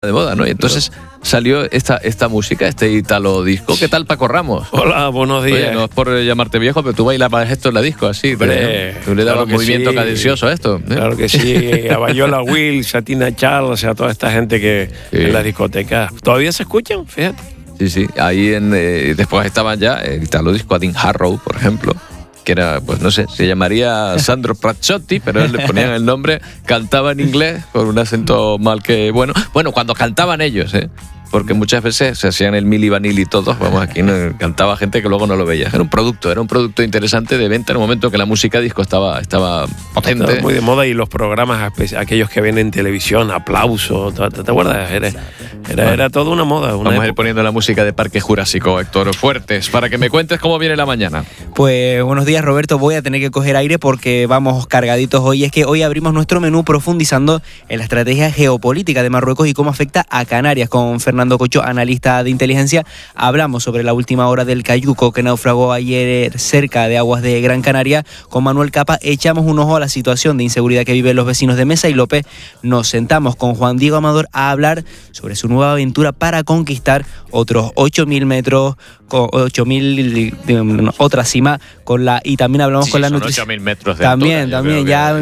de moda, ¿no? Y entonces salió esta música, este Italo disco. ¿Qué tal, Paco Ramos? Hola, buenos días. Oye, no es por llamarte viejo, pero tú bailabas esto en la disco, así. Tú le dabas movimiento cadencioso a esto. Claro que sí. A Bayola Wills, a Tina Charles, a toda esta gente que en las discotecas. ¿Todavía se escuchan? Fíjate. Sí. Ahí después estaban ya el Italo disco a Dean Harrow, por ejemplo, que era, pues no sé, se llamaría Sandro Prazzotti, pero él le ponían el nombre, cantaba en inglés con un acento mal que bueno. Bueno, cuando cantaban ellos, porque muchas veces se hacían el Milli Vanilli todos, vamos, aquí cantaba gente que luego no lo veía. Era un producto interesante de venta en un momento que la música disco estaba potente. Estaba muy de moda, y los programas, aquellos que ven en televisión, Aplauso, ¿te acuerdas? Era toda una moda. Vamos a ir poniendo la música de Parque Jurásico, Héctor Fuertes, para que me cuentes cómo viene la mañana. Pues buenos días, Roberto. Voy a tener que coger aire porque vamos cargaditos hoy. Es que hoy abrimos nuestro menú profundizando en la estrategia geopolítica de Marruecos y cómo afecta a Canarias. Con Fernando Cocho, analista de inteligencia, hablamos sobre la última hora del cayuco que naufragó ayer cerca de aguas de Gran Canaria. Con Manuel Capa echamos un ojo a la situación de inseguridad que viven los vecinos de Mesa y López. Nos sentamos con Juan Diego Amador a hablar sobre su nueva aventura para conquistar otros 8.000 metros, con 8.000, otra cima, y también hablamos con la nutrición. 8.000 metros de también, altura, ya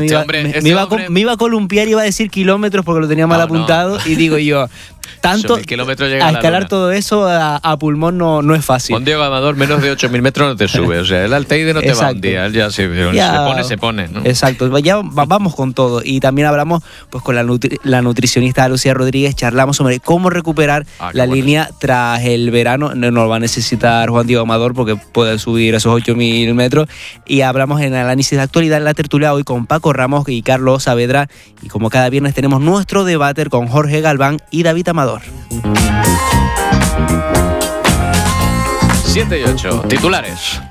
me iba a columpiar y iba a decir kilómetros porque lo tenía mal apuntado. Y digo yo, tanto a escalar todo eso a pulmón no es fácil. Juan Diego Amador, menos de 8.000 metros no te sube. O sea, el Alteide no te va un día. Él ya se pone, ¿no? Exacto. Ya vamos con todo. Y también hablamos pues con la nutricionista Lucía Rodríguez. Charlamos sobre cómo recuperar la línea tras el verano. No lo va a necesitar Juan Diego Amador porque puede subir esos 8.000 metros. Y hablamos en análisis de actualidad en la tertulia hoy con Paco Ramos y Carlos Saavedra. Y como cada viernes tenemos nuestro debate con Jorge Galván y David Amador. 7 y 8, titulares.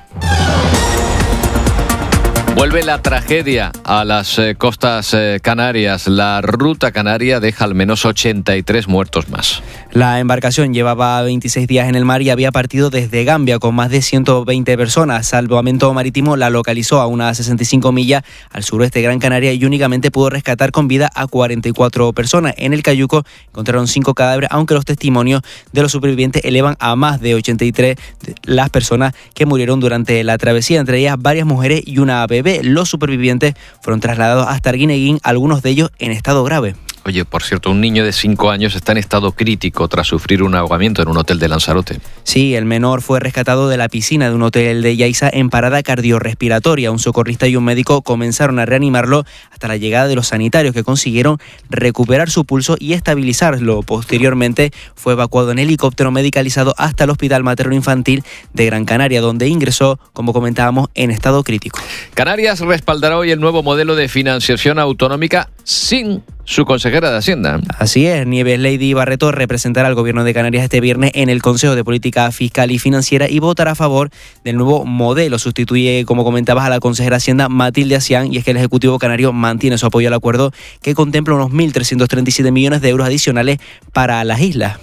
Vuelve la tragedia a las costas canarias. La ruta canaria deja al menos 83 muertos más. La embarcación llevaba 26 días en el mar y había partido desde Gambia con más de 120 personas. Salvamento Marítimo la localizó a unas 65 millas al suroeste de Gran Canaria y únicamente pudo rescatar con vida a 44 personas. En el cayuco encontraron 5 cadáveres, aunque los testimonios de los supervivientes elevan a más de 83 las personas que murieron durante la travesía, entre ellas varias mujeres y una bebé. Los supervivientes fueron trasladados hasta Arguineguín, algunos de ellos en estado grave. Oye, por cierto, un niño de 5 años está en estado crítico tras sufrir un ahogamiento en un hotel de Lanzarote. Sí, el menor fue rescatado de la piscina de un hotel de Yaiza en parada cardiorrespiratoria. Un socorrista y un médico comenzaron a reanimarlo hasta la llegada de los sanitarios, que consiguieron recuperar su pulso y estabilizarlo. Posteriormente fue evacuado en helicóptero medicalizado hasta el Hospital Materno Infantil de Gran Canaria, donde ingresó, como comentábamos, en estado crítico. Canarias respaldará hoy el nuevo modelo de financiación autonómica sin su consejera de Hacienda. Así es, Nieves Lady Barreto representará al Gobierno de Canarias este viernes en el Consejo de Política Fiscal y Financiera y votará a favor del nuevo modelo. Sustituye, como comentabas, a la consejera de Hacienda Matilde Asián, y es que el Ejecutivo canario mantiene su apoyo al acuerdo, que contempla unos 1.337 millones de euros adicionales para las islas.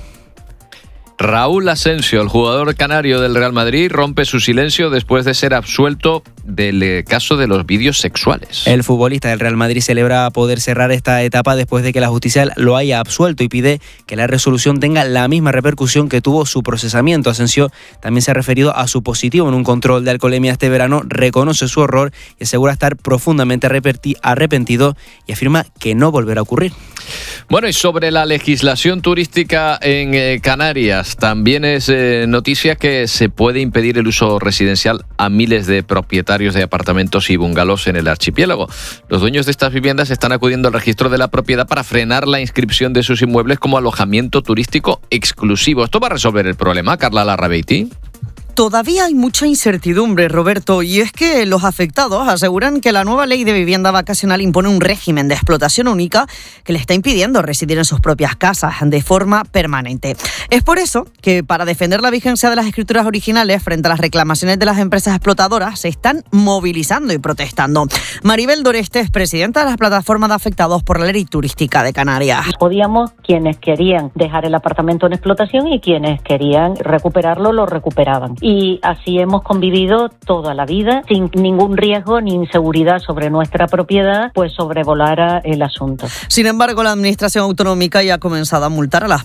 Raúl Asensio, el jugador canario del Real Madrid, rompe su silencio después de ser absuelto del caso de los vídeos sexuales. El futbolista del Real Madrid celebra poder cerrar esta etapa después de que la justicia lo haya absuelto y pide que la resolución tenga la misma repercusión que tuvo su procesamiento. Asensio también se ha referido a su positivo en un control de alcoholemia este verano, reconoce su error y asegura estar profundamente arrepentido y afirma que no volverá a ocurrir. Bueno, y sobre la legislación turística en Canarias, también es noticia que se puede impedir el uso residencial a miles de propietarios de apartamentos y bungalows en el archipiélago. Los dueños de estas viviendas están acudiendo al registro de la propiedad para frenar la inscripción de sus inmuebles como alojamiento turístico exclusivo. ¿Esto va a resolver el problema, Carla Larrabeiti? Todavía hay mucha incertidumbre, Roberto, y es que los afectados aseguran que la nueva ley de vivienda vacacional impone un régimen de explotación única que le está impidiendo residir en sus propias casas de forma permanente. Es por eso que, para defender la vigencia de las escrituras originales frente a las reclamaciones de las empresas explotadoras, se están movilizando y protestando. Maribel Doreste es presidenta de las plataformas de afectados por la ley turística de Canarias. Podíamos, quienes querían dejar el apartamento en explotación y quienes querían recuperarlo, lo recuperaban. y así hemos convivido toda la vida sin ningún riesgo ni inseguridad sobre nuestra propiedad, pues sobrevolara el asunto. Sin embargo, la Administración Autonómica ya ha comenzado a multar a las